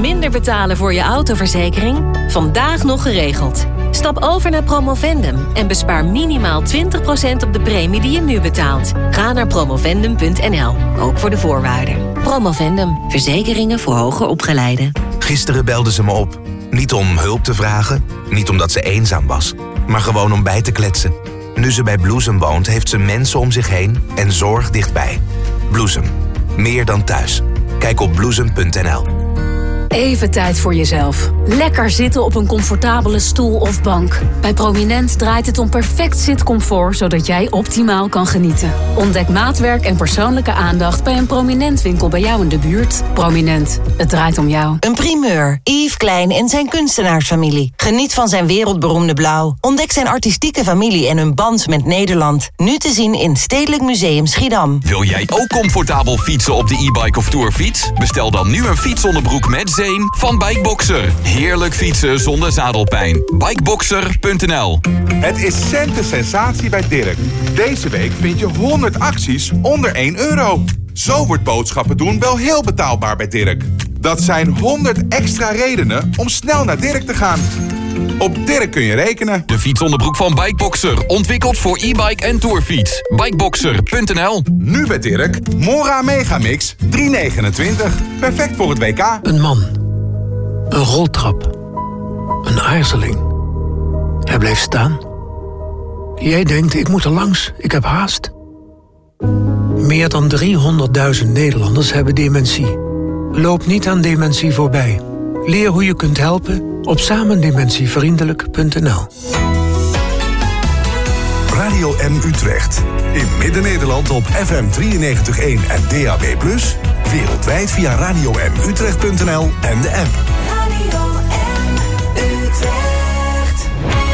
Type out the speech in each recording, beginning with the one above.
minder betalen voor je autoverzekering? Vandaag nog geregeld. Stap over naar Promovendum en bespaar minimaal 20% op de premie die je nu betaalt. Ga naar promovendum.nl, ook voor de voorwaarden. Promovendum, verzekeringen voor hoger opgeleiden. Gisteren belde ze me op. Niet om hulp te vragen, niet omdat ze eenzaam was, maar gewoon om bij te kletsen. Nu ze bij Bloesem woont, heeft ze mensen om zich heen en zorg dichtbij. Bloesem, meer dan thuis. Kijk op bloesem.nl. Even tijd voor jezelf. Lekker zitten op een comfortabele stoel of bank. Bij Prominent draait het om perfect zitcomfort, zodat jij optimaal kan genieten. Ontdek maatwerk en persoonlijke aandacht bij een Prominent winkel bij jou in de buurt. Prominent, het draait om jou. Een primeur. Yves Klein en zijn kunstenaarsfamilie. Geniet van zijn wereldberoemde blauw. Ontdek zijn artistieke familie en hun band met Nederland. Nu te zien in Stedelijk Museum Schiedam. Wil jij ook comfortabel fietsen op de e-bike of tourfiets? Bestel dan nu een fietsonderbroek met zeem van Bikeboxer. Heerlijk fietsen zonder zadelpijn. Bikeboxer.nl. Het is centen sensatie bij Dirk. Deze week vind je 100 acties onder €1. Zo wordt boodschappen doen wel heel betaalbaar bij Dirk. Dat zijn 100 extra redenen om snel naar Dirk te gaan. Op Dirk kun je rekenen. De fietsonderbroek van Bikeboxer. Ontwikkeld voor e-bike en tourfiets. Bikeboxer.nl. Nu bij Dirk. Mora Megamix 3,29. Perfect voor het WK. Een man. Een roltrap. Een aarzeling. Hij bleef staan. Jij denkt, ik moet er langs. Ik heb haast. Meer dan 300.000 Nederlanders hebben dementie. Loop niet aan dementie voorbij. Leer hoe je kunt helpen op samendementievriendelijk.nl. Radio M Utrecht. In Midden-Nederland op FM 93.1 en DAB+. Wereldwijd via radiomutrecht.nl en de app. Radio M Utrecht.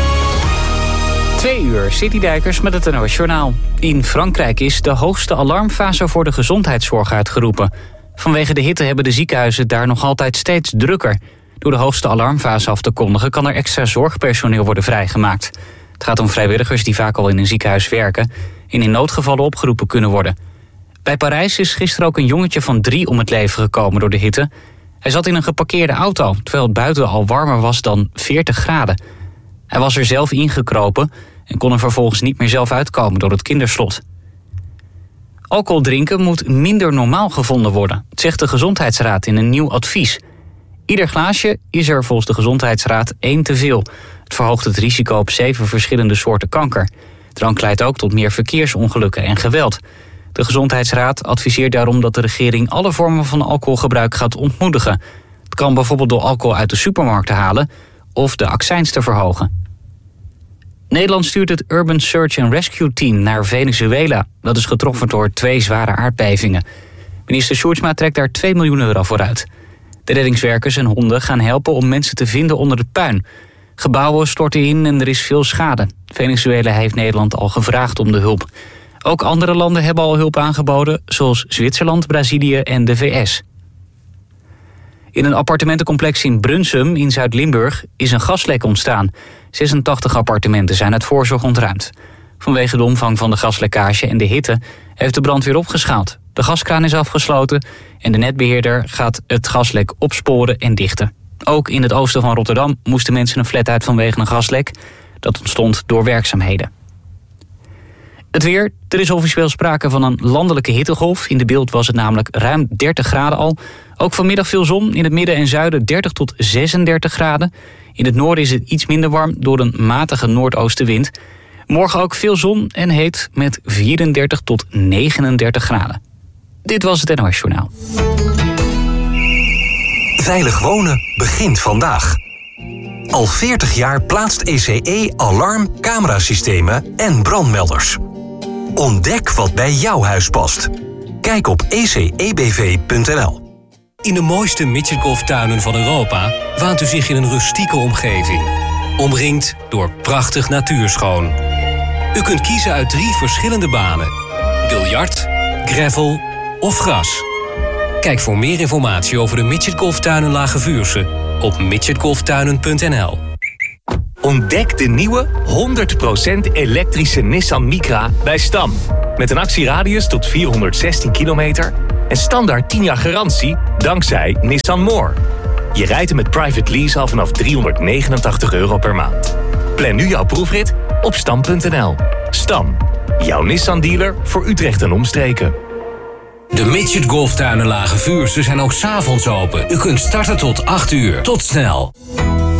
2 uur, Citydijkers met het NOS Journaal. In Frankrijk is de hoogste alarmfase voor de gezondheidszorg uitgeroepen. Vanwege de hitte hebben de ziekenhuizen daar nog altijd steeds drukker. Door de hoogste alarmfase af te kondigen kan er extra zorgpersoneel worden vrijgemaakt. Het gaat om vrijwilligers die vaak al in een ziekenhuis werken en in noodgevallen opgeroepen kunnen worden. Bij Parijs is gisteren ook een jongetje van 3 om het leven gekomen door de hitte. Hij zat in een geparkeerde auto, terwijl het buiten al warmer was dan 40 graden. Hij was er zelf ingekropen en kon er vervolgens niet meer zelf uitkomen door het kinderslot. Alcohol drinken moet minder normaal gevonden worden, zegt de Gezondheidsraad in een nieuw advies. Ieder glaasje is er volgens de Gezondheidsraad 1 te veel. Het verhoogt het risico op 7 verschillende soorten kanker. Drank leidt ook tot meer verkeersongelukken en geweld. De Gezondheidsraad adviseert daarom dat de regering alle vormen van alcoholgebruik gaat ontmoedigen. Het kan bijvoorbeeld door alcohol uit de supermarkt te halen of de accijns te verhogen. Nederland stuurt het Urban Search and Rescue Team naar Venezuela. Dat is getroffen door 2 zware aardbevingen. Minister Sjoerdsma trekt daar €2 miljoen voor uit. De reddingswerkers en honden gaan helpen om mensen te vinden onder het puin. Gebouwen storten in en er is veel schade. Venezuela heeft Nederland al gevraagd om de hulp. Ook andere landen hebben al hulp aangeboden, zoals Zwitserland, Brazilië en de VS. In een appartementencomplex in Brunsum in Zuid-Limburg is een gaslek ontstaan. 86 appartementen zijn uit voorzorg ontruimd. Vanwege de omvang van de gaslekkage en de hitte heeft de brandweer opgeschaald. De gaskraan is afgesloten en de netbeheerder gaat het gaslek opsporen en dichten. Ook in het oosten van Rotterdam moesten mensen een flat uit vanwege een gaslek. Dat ontstond door werkzaamheden. Het weer. Er is officieel sprake van een landelijke hittegolf. In de beeld was het namelijk ruim 30 graden al. Ook vanmiddag veel zon. In het midden en zuiden 30 tot 36 graden. In het noorden is het iets minder warm door een matige noordoostenwind. Morgen ook veel zon en heet met 34 tot 39 graden. Dit was het NOS Journaal. Veilig wonen begint vandaag. Al 40 jaar plaatst ECE alarm, camerasystemen en brandmelders. Ontdek wat bij jouw huis past. Kijk op ecebv.nl. In de mooiste midgetgolftuinen van Europa waant u zich in een rustieke omgeving. Omringd door prachtig natuurschoon. U kunt kiezen uit 3 verschillende banen. Biljart, gravel of gras. Kijk voor meer informatie over de midgetgolftuinen Lage Vuursche op midgetgolftuinen.nl. Ontdek de nieuwe 100% elektrische Nissan Micra bij Stam. Met een actieradius tot 416 kilometer en standaard 10 jaar garantie dankzij Nissan More. Je rijdt hem met private lease al vanaf €389 per maand. Plan nu jouw proefrit op stam.nl. Stam, jouw Nissan-dealer voor Utrecht en omstreken. De Midget Golftuinen Lage Vuursche zijn ook 's avonds open. U kunt starten tot 8 uur. Tot snel.